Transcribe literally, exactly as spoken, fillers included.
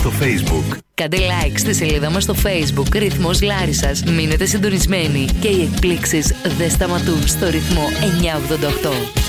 στο Facebook. Κάντε like στη σελίδα μας στο Facebook Ρυθμός Λάρισσας. Μείνετε συντονισμένοι και οι εκπλήξεις δεν σταματούν στο Ρυθμό εννιακόσια ογδόντα οκτώ.